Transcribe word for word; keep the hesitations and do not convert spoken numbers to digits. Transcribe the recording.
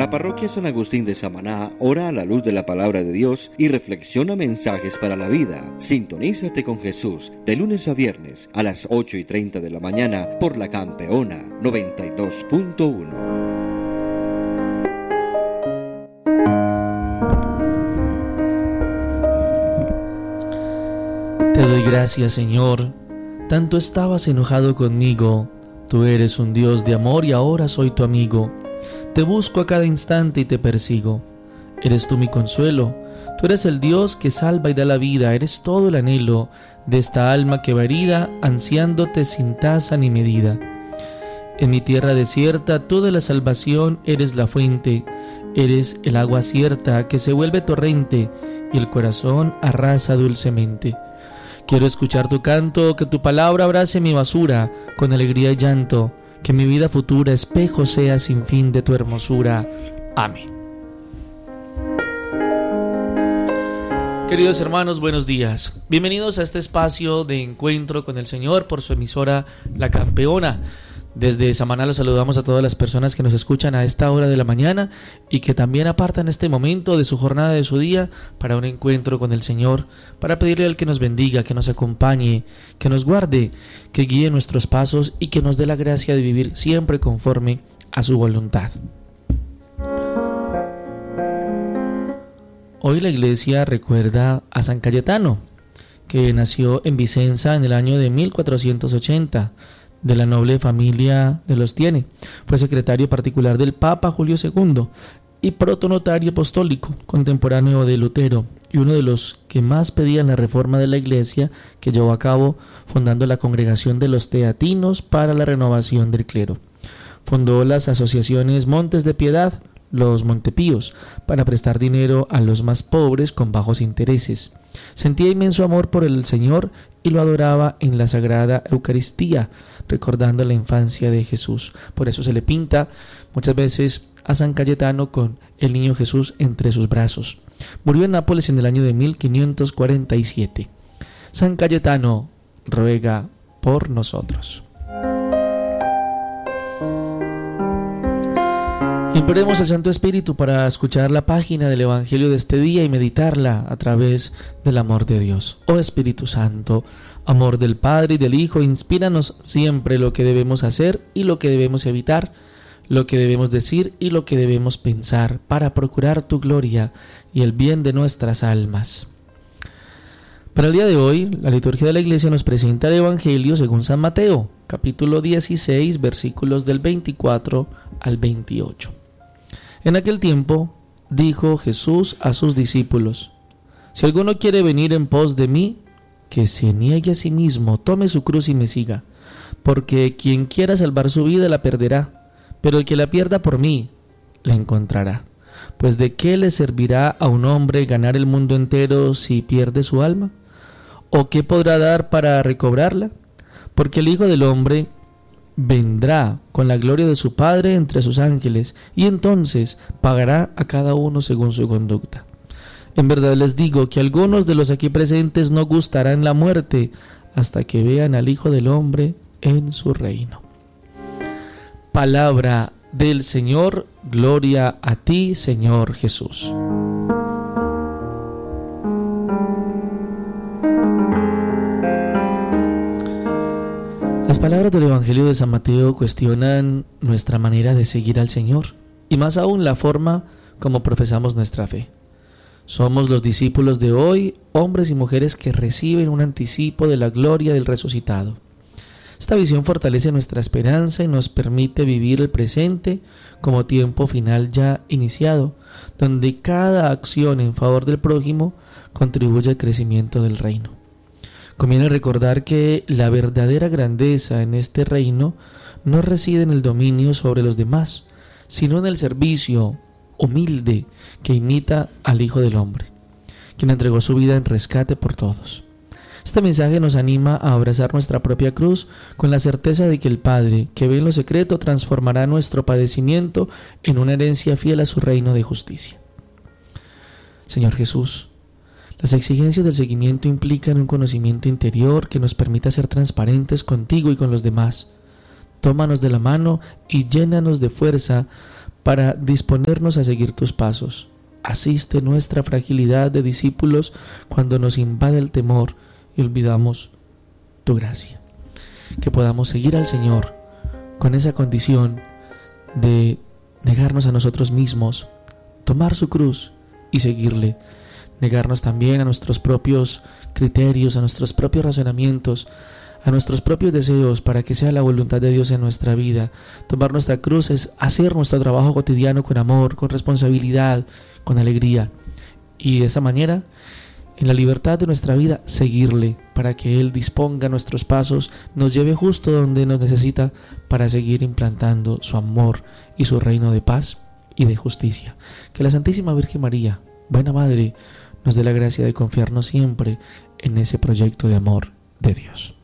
La parroquia San Agustín de Samaná ora a la luz de la palabra de Dios y reflexiona mensajes para la vida. Sintonízate con Jesús de lunes a viernes a las ocho y treinta de la mañana por la Campeona noventa y dos punto uno. Te doy gracias, Señor. Tanto estabas enojado conmigo. Tú eres un Dios de amor y ahora soy tu amigo. Te busco a cada instante y te persigo. Eres tú mi consuelo. Tú eres el Dios que salva y da la vida. Eres todo el anhelo de esta alma que va herida, ansiándote sin tasa ni medida. En mi tierra desierta, tú de la salvación eres la fuente. Eres el agua cierta que se vuelve torrente y el corazón arrasa dulcemente. Quiero escuchar tu canto, que tu palabra abrace mi basura con alegría y llanto. Que mi vida futura espejo sea sin fin de tu hermosura. Amén. Queridos hermanos, buenos días. Bienvenidos a este espacio de encuentro con el Señor por su emisora La Campeona. Desde Samaná los saludamos a todas las personas que nos escuchan a esta hora de la mañana y que también apartan este momento de su jornada, de su día, para un encuentro con el Señor, para pedirle al que nos bendiga, que nos acompañe, que nos guarde, que guíe nuestros pasos y que nos dé la gracia de vivir siempre conforme a su voluntad. Hoy la iglesia recuerda a San Cayetano, que nació en Vicenza en el año de mil cuatrocientos ochenta, de la noble familia de los Tiene. Fue secretario particular del Papa Julio segundo y protonotario apostólico, contemporáneo de Lutero, y uno de los que más pedían la reforma de la iglesia, que llevó a cabo fundando la Congregación de los Teatinos para la renovación del clero. Fundó las asociaciones Montes de Piedad, los Montepíos, para prestar dinero a los más pobres con bajos intereses. Sentía inmenso amor por el Señor y lo adoraba en la Sagrada Eucaristía, recordando la infancia de Jesús. Por eso se le pinta muchas veces a San Cayetano con el niño Jesús entre sus brazos. Murió en Nápoles en el año de mil quinientos cuarenta y siete. San Cayetano ruega por nosotros. Imploremos al Santo Espíritu para escuchar la página del Evangelio de este día y meditarla a través del amor de Dios. Oh Espíritu Santo, amor del Padre y del Hijo, inspíranos siempre lo que debemos hacer y lo que debemos evitar, lo que debemos decir y lo que debemos pensar, para procurar tu gloria y el bien de nuestras almas. Para el día de hoy, la liturgia de la Iglesia nos presenta el Evangelio según San Mateo, capítulo dieciséis, versículos del veinticuatro al veintiocho. En aquel tiempo dijo Jesús a sus discípulos: Si alguno quiere venir en pos de mí, que se niegue a sí mismo, tome su cruz y me siga. Porque quien quiera salvar su vida la perderá, pero el que la pierda por mí, la encontrará. Pues ¿de qué le servirá a un hombre ganar el mundo entero si pierde su alma? ¿O qué podrá dar para recobrarla? Porque el Hijo del Hombre vendrá con la gloria de su Padre entre sus ángeles, y entonces pagará a cada uno según su conducta. En verdad les digo que algunos de los aquí presentes no gustarán la muerte hasta que vean al Hijo del Hombre en su reino. Palabra del Señor, gloria a ti, Señor Jesús. Las palabras del Evangelio de San Mateo cuestionan nuestra manera de seguir al Señor y más aún la forma como profesamos nuestra fe. Somos los discípulos de hoy, hombres y mujeres que reciben un anticipo de la gloria del resucitado. Esta visión fortalece nuestra esperanza y nos permite vivir el presente como tiempo final ya iniciado, donde cada acción en favor del prójimo contribuye al crecimiento del reino. Conviene recordar que la verdadera grandeza en este reino no reside en el dominio sobre los demás, sino en el servicio humilde que imita al Hijo del Hombre, quien entregó su vida en rescate por todos. Este mensaje nos anima a abrazar nuestra propia cruz con la certeza de que el Padre, que ve en lo secreto, transformará nuestro padecimiento en una herencia fiel a su reino de justicia. Señor Jesús, las exigencias del seguimiento implican un conocimiento interior que nos permita ser transparentes contigo y con los demás. Tómanos de la mano y llénanos de fuerza para disponernos a seguir tus pasos. Asiste nuestra fragilidad de discípulos cuando nos invade el temor y olvidamos tu gracia. Que podamos seguir al Señor con esa condición de negarnos a nosotros mismos, tomar su cruz y seguirle. Negarnos también a nuestros propios criterios, a nuestros propios razonamientos, a nuestros propios deseos para que sea la voluntad de Dios en nuestra vida. Tomar nuestra cruz es hacer nuestro trabajo cotidiano con amor, con responsabilidad, con alegría. Y de esa manera, en la libertad de nuestra vida, seguirle para que Él disponga nuestros pasos, nos lleve justo donde nos necesita para seguir implantando su amor y su reino de paz y de justicia. Que la Santísima Virgen María, buena Madre, nos dé la gracia de confiarnos siempre en ese proyecto de amor de Dios.